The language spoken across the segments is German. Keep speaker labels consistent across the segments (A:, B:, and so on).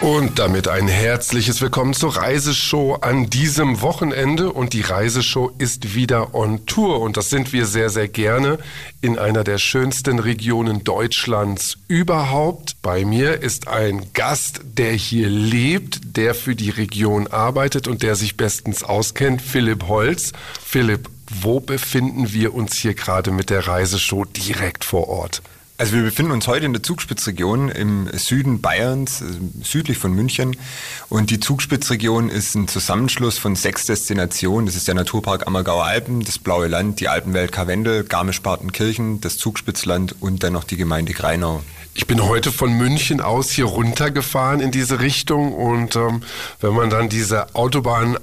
A: Und damit ein herzliches Willkommen zur Reiseshow an diesem Wochenende. Und die Reiseshow ist wieder on Tour. Und das sind wir sehr, sehr gerne in einer der schönsten Regionen Deutschlands überhaupt. Bei mir ist ein Gast, der hier lebt, der für die Region arbeitet und der sich bestens auskennt, Philipp Holz. Philipp, wo befinden wir uns hier gerade mit der Reiseshow direkt vor Ort?
B: Also wir befinden uns heute in der Zugspitzregion im Süden Bayerns, südlich von München. Und die Zugspitzregion ist ein Zusammenschluss von 6 Destinationen. Das ist der Naturpark Ammergauer Alpen, das Blaue Land, die Alpenwelt Karwendel, Garmisch-Partenkirchen, das Zugspitzland und dann noch die Gemeinde Grainau.
A: Ich bin heute von München aus hier runtergefahren in diese Richtung und wenn man dann diese Autobahn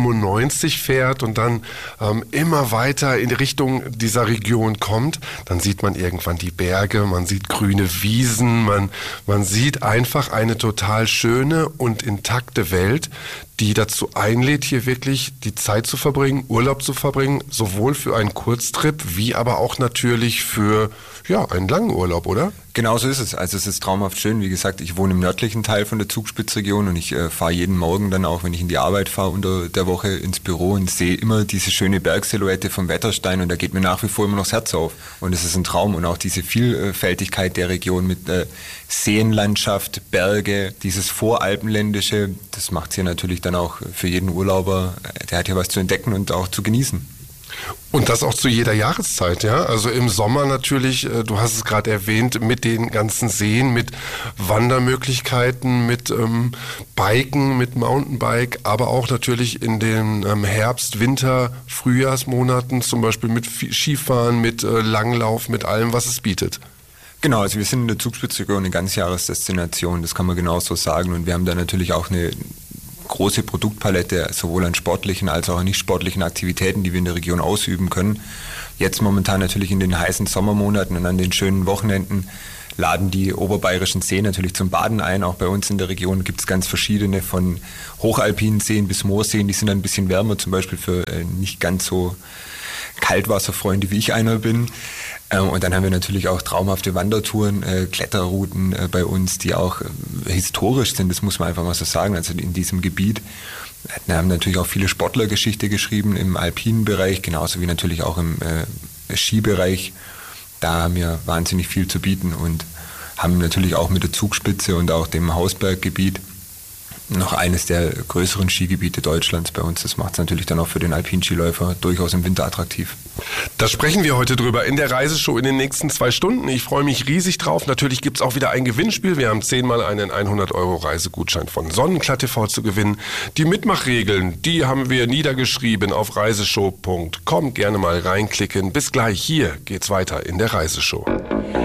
A: A95 fährt und dann immer weiter in die Richtung dieser Region kommt, dann sieht man irgendwann die Berge, man sieht grüne Wiesen, man sieht einfach eine total schöne und intakte Welt, die dazu einlädt, hier wirklich die Zeit zu verbringen, Urlaub zu verbringen, sowohl für einen Kurztrip wie aber auch natürlich für einen langen Urlaub, oder?
B: Genau so ist es. Also es ist traumhaft schön. Wie gesagt, ich wohne im nördlichen Teil von der Zugspitzregion und ich fahre jeden Morgen dann auch, wenn ich in die Arbeit fahre, unter der Woche ins Büro und sehe immer diese schöne Bergsilhouette vom Wetterstein und da geht mir nach wie vor immer noch das Herz auf. Und es ist ein Traum und auch diese Vielfältigkeit der Region mit Seenlandschaft, Berge, dieses Voralpenländische, das macht es hier natürlich dann auch für jeden Urlauber, der hat hier was zu entdecken und auch zu genießen.
A: Und das auch zu jeder Jahreszeit, ja. Also im Sommer natürlich, du hast es gerade erwähnt, mit den ganzen Seen, mit Wandermöglichkeiten, mit Biken, mit Mountainbike, aber auch natürlich in den Herbst-, Winter-, Frühjahrsmonaten, zum Beispiel mit Skifahren, mit Langlauf, mit allem, was es bietet.
B: Genau, also wir sind in der Zugspitzregion eine Ganzjahresdestination, das kann man genauso sagen. Und wir haben da natürlich auch eine große Produktpalette, sowohl an sportlichen als auch an nicht sportlichen Aktivitäten, die wir in der Region ausüben können. Jetzt momentan natürlich in den heißen Sommermonaten und an den schönen Wochenenden laden die oberbayerischen Seen natürlich zum Baden ein. Auch bei uns in der Region gibt es ganz verschiedene, von hochalpinen Seen bis Moorseen, die sind ein bisschen wärmer, zum Beispiel für nicht ganz so Kaltwasserfreunde, wie ich einer bin. Und dann haben wir natürlich auch traumhafte Wandertouren, Kletterrouten bei uns, die auch historisch sind, das muss man einfach mal so sagen, also in diesem Gebiet. Wir haben natürlich auch viele Sportlergeschichte geschrieben im alpinen Bereich, genauso wie natürlich auch im Skibereich. Da haben wir wahnsinnig viel zu bieten und haben natürlich auch mit der Zugspitze und auch dem Hausberggebiet noch eines der größeren Skigebiete Deutschlands bei uns. Das macht es natürlich dann auch für den Alpinskiläufer durchaus im Winter attraktiv.
A: Da sprechen wir heute drüber in der Reiseshow in den nächsten 2 Stunden. Ich freue mich riesig drauf. Natürlich gibt es auch wieder ein Gewinnspiel. Wir haben 10-mal einen 100-Euro-Reisegutschein von Sonnenklar TV zu gewinnen. Die Mitmachregeln, die haben wir niedergeschrieben auf reiseshow.com. Gerne mal reinklicken. Bis gleich. Hier geht's weiter in der Reiseshow.